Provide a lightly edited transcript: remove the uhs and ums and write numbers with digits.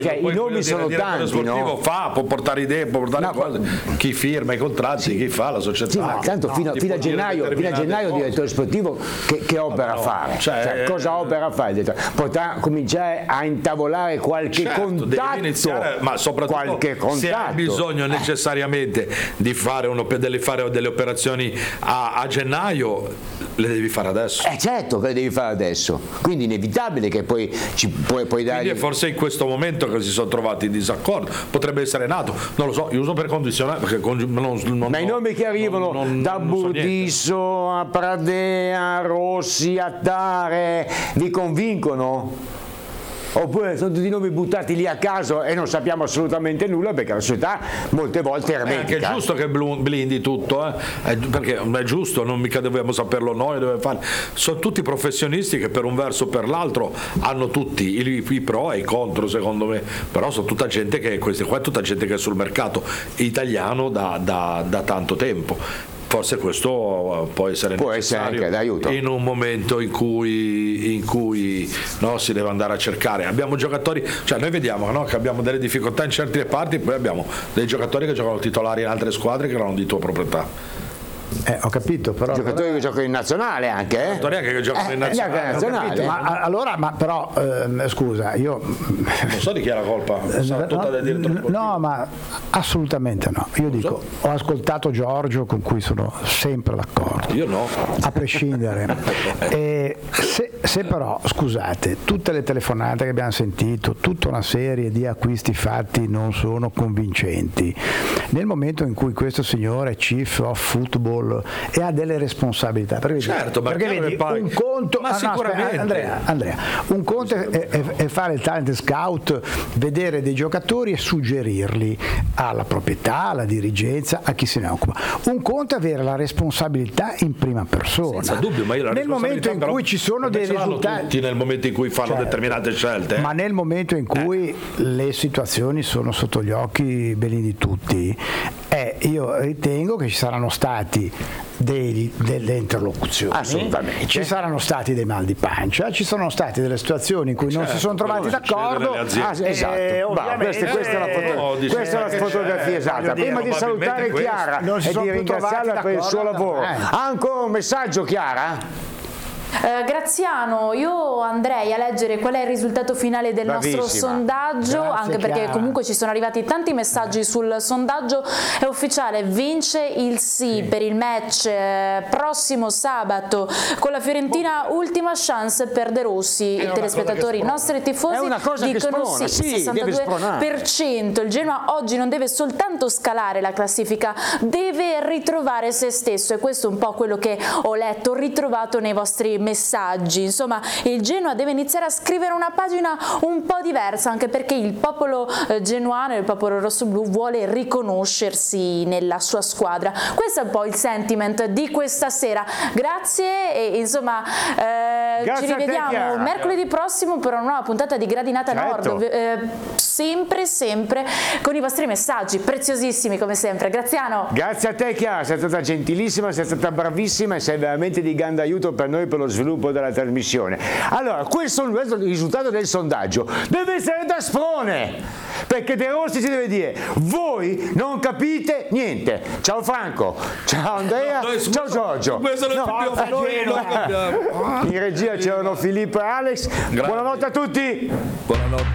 Cioè, i nomi sono tanti, sportivo può portare idee, può portare cose. Chi firma i contratti, chi fa la società. Sì, ma tanto fino a gennaio il direttore sportivo che opera fare? Cioè, cosa opera fare? Potrà cominciare a intavolare qualche contatto, iniziare, ma soprattutto se hai bisogno necessariamente di fare delle operazioni a gennaio, le devi fare adesso. Certo che le devi fare adesso, quindi inevitabile che poi puoi dare. Quindi forse in questo momento che si sono trovati in disaccordo, potrebbe essere nato, non lo so, io uso per condizionare perché ma i nomi che arrivano da Burdisso a Pradea, Rossi, Attare vi convincono? Oppure sono tutti nomi buttati lì a caso e non sappiamo assolutamente nulla, perché la società molte volte è ermetica. È anche giusto che blindi tutto, perché è giusto, non mica dobbiamo saperlo noi, sono tutti professionisti che per un verso o per l'altro hanno tutti i pro e i contro, secondo me, però sono tutta gente che è sul mercato italiano da tanto tempo. Forse questo può essere necessario anche d'aiuto in un momento in cui si deve andare a cercare. Abbiamo giocatori, cioè noi vediamo che abbiamo delle difficoltà in certe reparti, poi abbiamo dei giocatori che giocano titolari in altre squadre che non hanno di tua proprietà. Ho capito, però giocatori che giocano in nazionale anche, giocatori anche che giocano in nazionale. Però scusa, io non so di chi è la colpa. No, ma assolutamente no. Io dico, ho ascoltato Giorgio, con cui sono sempre d'accordo. Io no. A prescindere. Se però, scusate, tutte le telefonate che abbiamo sentito, tutta una serie di acquisti fatti non sono convincenti. Nel momento in cui questo signore è Chief of Football e ha delle responsabilità, perché vedi, un conto, Andrea, un conto è fare il talent scout, vedere dei giocatori e suggerirli alla proprietà, alla dirigenza, a chi se ne occupa. Un conto è avere la responsabilità in prima persona. Senza dubbio, ma nel momento in cui ci sono dei risultati, tutti nel momento in cui fanno determinate scelte, ma nel momento in cui le situazioni sono sotto gli occhi belli di tutti, io ritengo che ci saranno stati delle interlocuzioni, assolutamente, ci saranno stati dei mal di pancia, ci sono state delle situazioni in cui non si sono trovati d'accordo. Esatto, questa è la fotografia esatta. Prima di salutare Chiara e di ringraziarla per il suo lavoro, ancora un messaggio, Chiara? Graziano, io andrei a leggere qual è il risultato finale del nostro sondaggio. Grazie, anche perché Chiara. Comunque ci sono arrivati tanti messaggi sul sondaggio. È ufficiale, vince il sì per il match prossimo sabato con la Fiorentina. Ultima chance per De Rossi. I telespettatori, i nostri tifosi dicono sì, 62%. Il Genoa oggi non deve soltanto scalare la classifica, deve ritrovare se stesso, e questo è un po' quello che ho letto, ritrovato nei vostri messaggi. Insomma, il Genoa deve iniziare a scrivere una pagina un po' diversa, anche perché il popolo genuano, il popolo rossoblu, vuole riconoscersi nella sua squadra. Questo è un po' il sentiment di questa sera. Grazie e insomma ci rivediamo mercoledì prossimo per una nuova puntata di Gradinata Nord, sempre con i vostri messaggi preziosissimi come sempre. Graziano, grazie a te Chiara, sei stata gentilissima, sei stata bravissima e sei veramente di grande aiuto per noi, per lo sviluppo della trasmissione. Allora, questo è il risultato del sondaggio, deve essere da sprone, perché De Rossi ci deve dire: voi non capite niente. Ciao Franco, ciao Andrea, ciao Giorgio. In regia c'erano Filippo e Alex. Buonanotte a tutti. Buonanotte.